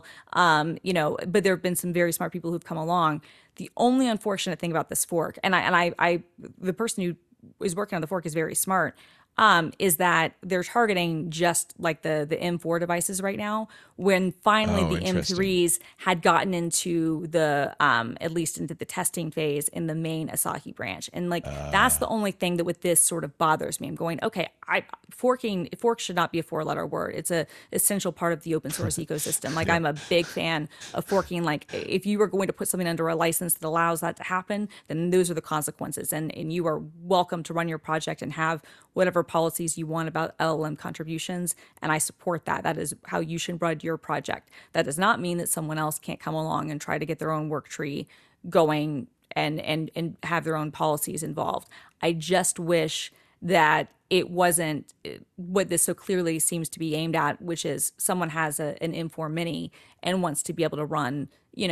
but there have been some very smart people who've come along. The only unfortunate thing about this fork, and the person who is working on the fork is very smart, is that they're targeting just like the M4 devices right now, when finally the M3s had gotten into the at least into the testing phase in the main Asahi branch. And that's the only thing that with this sort of bothers me. I'm going, okay, fork should not be a 4-letter word. It's a essential part of the open source ecosystem. I'm a big fan of forking. If you were going to put something under a license that allows that to happen, then those are the consequences. And you are welcome to run your project and have whatever policies you want about LLM contributions. And I support that. That is how you should run your project. That does not mean that someone else can't come along and try to get their own work tree going and have their own policies involved. I just wish that it wasn't what this so clearly seems to be aimed at, which is someone has an M4 Mini and wants to be able to run,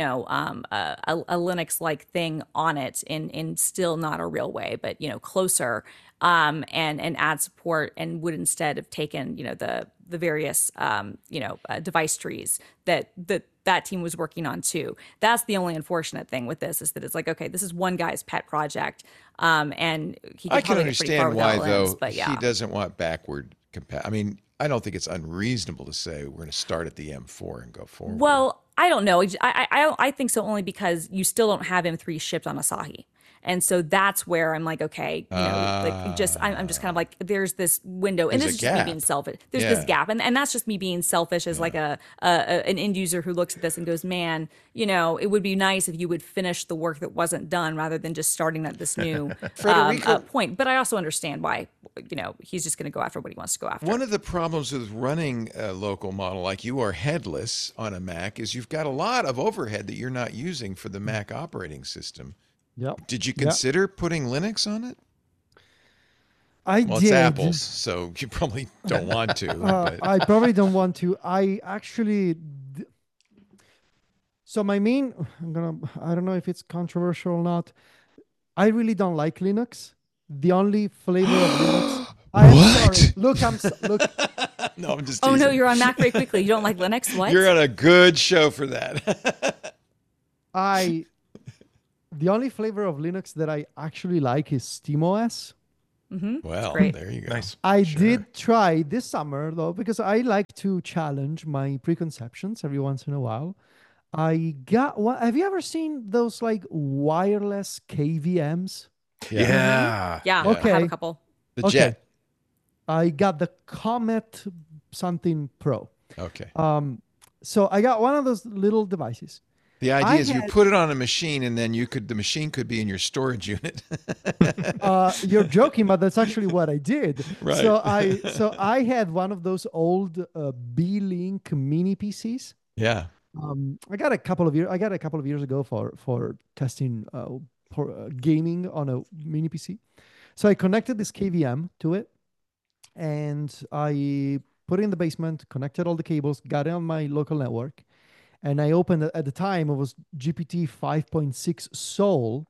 a Linux-like thing on it in still not a real way, but closer, and add support, and would instead have taken the various device trees that team was working on too. That's the only unfortunate thing with this, is that it's okay, this is one guy's pet project, and he can I can understand why, LLMs, though, but yeah. he doesn't want backward I mean, I don't think it's unreasonable to say we're going to start at the M4 and go forward. Well, I don't know. I think so, only because you still don't have M3 shipped on Asahi. And so that's where I'm okay, I'm just kind of there's this window, and this is just me being selfish. There's this gap, and that's just me being selfish as an end user who looks at this and goes, man, it would be nice if you would finish the work that wasn't done rather than just starting at this new point. But I also understand why, he's just going to go after what he wants to go after. One of the problems with running a local model like you are headless on a Mac is you've got a lot of overhead that you're not using for the Mac operating system. Yep. Did you consider putting Linux on it? I did. It's Apple's, so you probably don't want to. But. I probably don't want to. I actually, So my main, I don't know if it's controversial or not. I really don't like Linux. The only flavor of Linux. I am sorry. What? Look, look. No, I'm just Oh no, teasing. you're on Mac very quickly. You don't like Linux? What? You're on a good show for that. I the only flavor of Linux that I actually like is SteamOS. Well, great. there you go. Nice. I Sure. did try this summer though, because I like to challenge my preconceptions every once in a while. I got one. Have you ever seen those like wireless KVMs? Yeah. Yeah. Yeah, Okay. I have a couple. The Okay. jet. I got the Comet something Pro. Okay. So I got one of those little devices. The idea I is you had- put it on a machine and then the machine could be in your storage unit. You're joking, but that's actually what I did. Right. So I had one of those old B-Link mini PCs. Yeah. I got a couple of years ago for testing for gaming on a mini PC. So I connected this KVM to it, and I put it in the basement, connected all the cables, got it on my local network, and I opened it. At the time it was GPT 5.6 Soul.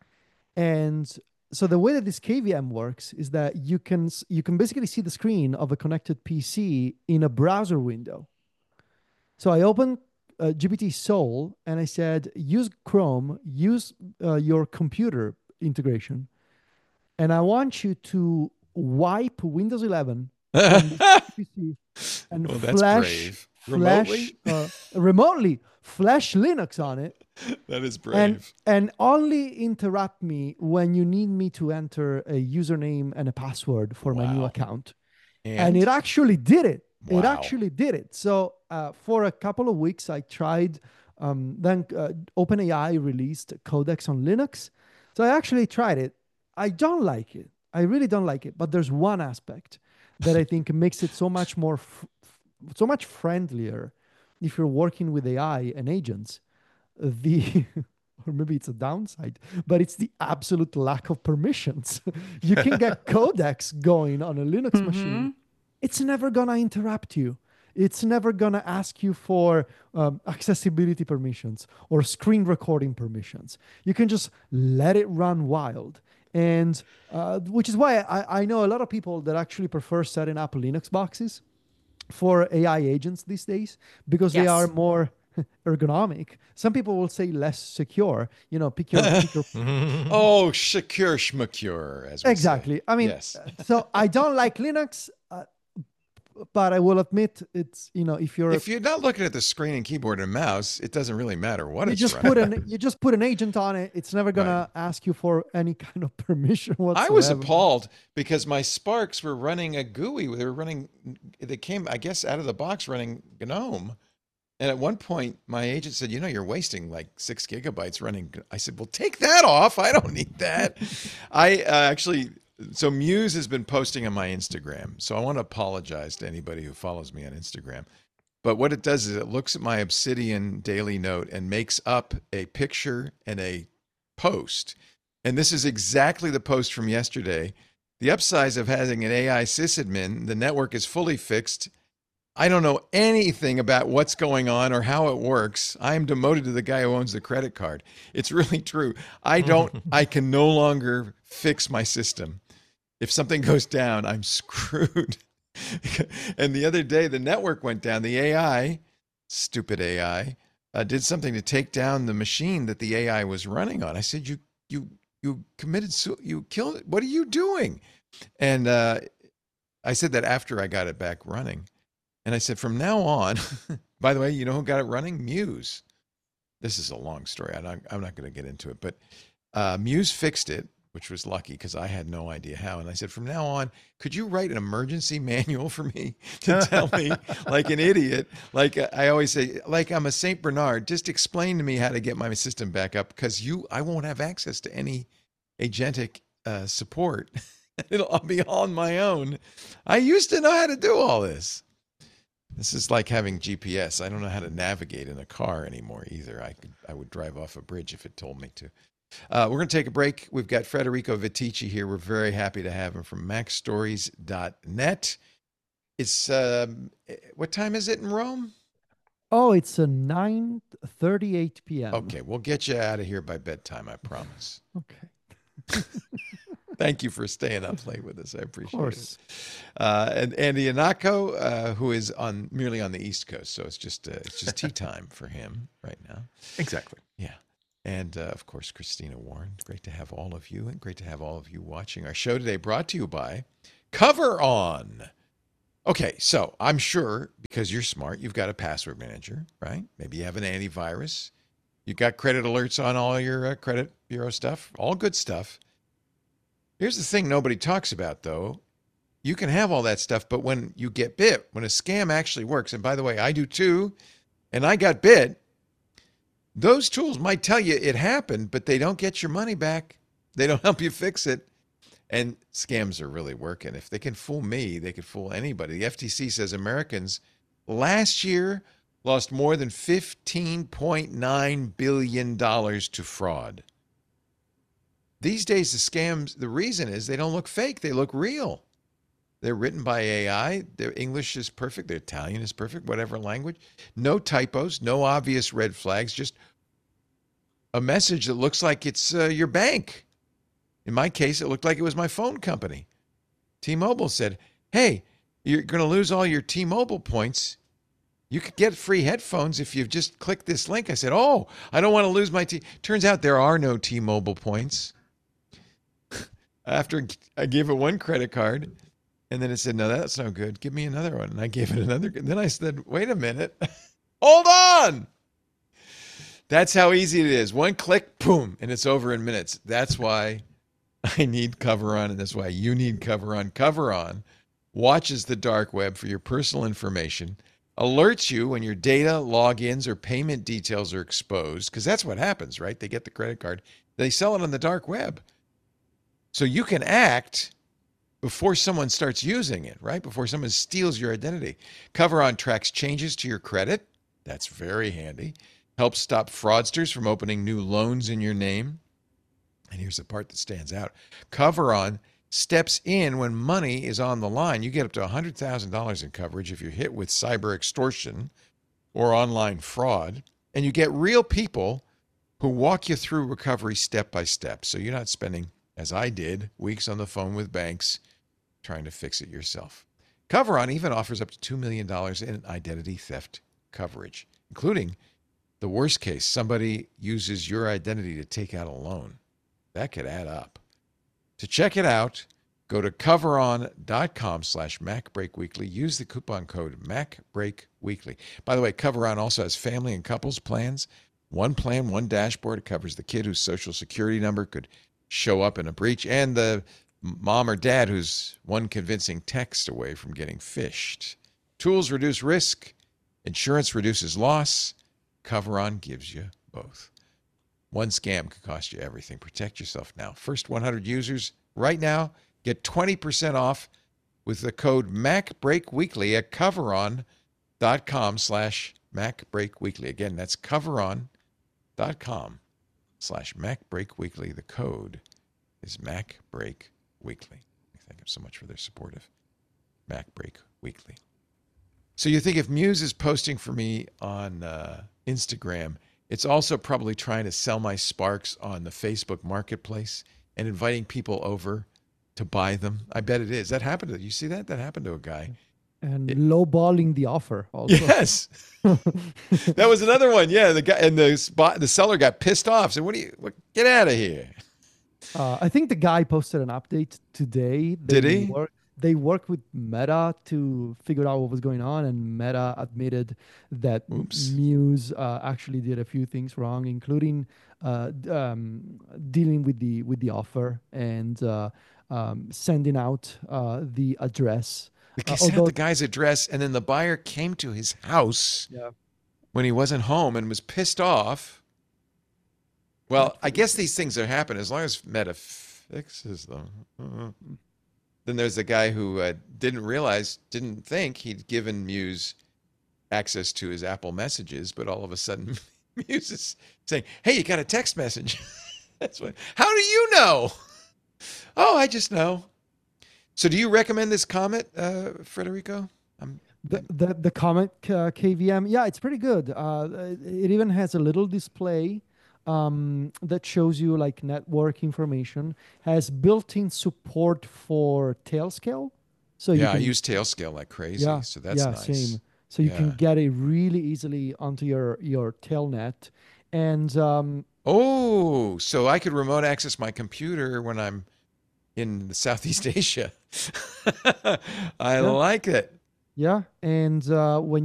And so the way that this KVM works is that you can basically see the screen of a connected PC in a browser window. So I opened GPT Soul and I said, use Chrome, use your computer integration, and I want you to wipe Windows 11 from this PC and Well, that's flash brave. Remotely? remotely flash Linux on it, That is and brave. and only interrupt me when you need me to enter a username and a password for my new Wow. account. And And it actually did it. It Wow. actually did it. So for a couple of weeks, I tried. Then OpenAI released Codex on Linux. So I actually tried it. I don't like it. I really don't like it. But there's one aspect that I think makes it so much more, so much friendlier if you're working with AI and agents. The or maybe it's a downside, but it's the absolute lack of permissions. You can get Codex going on a Linux machine. It's never gonna interrupt you. It's never gonna ask you for accessibility permissions or screen recording permissions. You can just let it run wild. And which is why I know a lot of people that actually prefer setting up Linux boxes for AI agents these days, because they Yes. are more ergonomic. Some people will say less secure. Pick your Oh, Shakir Shmakir, as we exactly. say. I mean, Yes. so I don't like Linux, but I will admit it's if you're If you're not looking at the screen and keyboard and mouse, it doesn't really matter what you it's just running. put an agent on it. It's never gonna ask you for any kind of permission whatsoever. I was appalled because my Sparks were running a GUI. They came, I guess, out of the box running GNOME. And at one point, my agent said, you're wasting like 6 gigabytes running. I said, well, take that off. I don't need that. So Muse has been posting on my Instagram. So I want to apologize to anybody who follows me on Instagram. But what it does is it looks at my Obsidian daily note and makes up a picture and a post. And this is exactly the post from yesterday. The upsides of having an AI sysadmin, the network is fully fixed. I don't know anything about what's going on or how it works. I am demoted to the guy who owns the credit card. It's really true. I can no longer fix my system. If something goes down, I'm screwed. And the other day, the network went down. The AI, stupid AI, did something to take down the machine that the AI was running on. I said, you killed it. What are you doing? And I said that after I got it back running. And I said, from now on, by the way, you know who got it running? Muse. This is a long story. I'm not going to get into it, but Muse fixed it, which was lucky because I had no idea how. And I said, from now on, could you write an emergency manual for me to tell me, like an idiot, like I always say, like I'm a Saint Bernard, just explain to me how to get my system back up, because I won't have access to any agentic support. I'll be all on my own. I used to know how to do all this. This is like having GPS. I don't know how to navigate in a car anymore either. I would drive off a bridge if it told me to. We're going to take a break. We've got Federico Viticci here. We're very happy to have him from MacStories.net. It's what time is it in Rome? Oh, it's a 9:38 p.m. Okay, we'll get you out of here by bedtime, I promise. Okay. Thank you for staying up late with us. I Of appreciate course. it. And Andy Anako, who is merely on the East Coast, so it's just tea time for him right now. Exactly. Yeah. And of course, Christina Warren. Great to have all of you, and great to have all of you watching our show today, brought to you by Cover On. Okay, so I'm sure because you're smart, you've got a password manager, right? Maybe you have an antivirus. You've got credit alerts on all your credit bureau stuff, all good stuff. Here's the thing nobody talks about, though. You can have all that stuff, but when you get bit, when a scam actually works, and by the way, I do too, and I got bit, those tools might tell you it happened, but they don't get your money back. They don't help you fix it. And scams are really working. If they can fool me, they could fool anybody. The FTC says Americans last year lost more than $15.9 billion to fraud. These days, the scams, the reason is they don't look fake. They look real. They're written by AI. Their English is perfect. Their Italian is perfect, whatever language. No typos, no obvious red flags, just a message that looks like it's your bank. In my case, it looked like it was my phone company. T-Mobile said, hey, you're going to lose all your T-Mobile points. You could get free headphones if you just click this link. I said, oh, I don't want to lose my Turns out there are no T-Mobile points. After I gave it one credit card, and then it said, no, that's no good. Give me another one. And I gave it another. And then I said, wait a minute. Hold on. That's how easy it is. One click, boom, and it's over in minutes. That's why I need Cover On, and that's why you need Cover On. Cover On watches the dark web for your personal information, alerts you when your data, logins, or payment details are exposed, because that's what happens, right? They get the credit card. They sell it on the dark web. So you can act before someone starts using it, right? Before someone steals your identity. Cover On tracks changes to your credit. That's very handy. Helps stop fraudsters from opening new loans in your name. And here's the part that stands out. Cover On steps in when money is on the line. You get up to $100,000 in coverage if you're hit with cyber extortion or online fraud. And you get real people who walk you through recovery step by step. So you're not spending, as I did, weeks on the phone with banks trying to fix it yourself. Cover On even offers up to $2 million in identity theft coverage, including the worst case, somebody uses your identity to take out a loan. That could add up. To check it out, go to coveron.com/MacBreakWeekly. Use the coupon code MacBreakWeekly. By the way, Cover On also has family and couples plans. One plan, one dashboard. It covers the kid whose social security number could show up in a breach, and the mom or dad who's one convincing text away from getting phished. Tools reduce risk. Insurance reduces loss. Cover On gives you both. One scam could cost you everything. Protect yourself now. First 100 users right now get 20% off with the code MacBreakWeekly at coveron.com/MacBreakWeekly. Again, that's coveron.com/MacBreakWeekly. The code is MacBreakWeekly. Thank them so much for their support of MacBreakWeekly. So you think if Muse is posting for me on Instagram, it's also probably trying to sell my Sparks on the Facebook Marketplace and inviting people over to buy them. I bet it is. That happened to you. See that? That happened to a guy. And lowballing the offer also. Yes. That was another one. Yeah, the guy and the seller got pissed off. Said, get out of here. I think the guy posted an update today. Did he? They worked with Meta to figure out what was going on, and Meta admitted that Muse actually did a few things wrong, including dealing with the offer and sending out the address. They sent the guy's address, and then the buyer came to his house when he wasn't home and was pissed off. Well, I guess these things are happening as long as Meta fixes them. Then there's the guy who didn't think he'd given Muse access to his Apple messages, but all of a sudden Muse is saying, hey, you got a text message. That's what. How do you know? Oh, I just know. So do you recommend this Comet, Federico? The Comet KVM, yeah, it's pretty good. It even has a little display that shows you like network information. Has built-in support for Tailscale, so you Yeah, I can use Tailscale like crazy, yeah so that's yeah nice. same. So you Yeah. can get it really easily onto your Tailnet, and Oh, so I could remote access my computer when I'm in Southeast Asia. I yeah like it. yeah, and when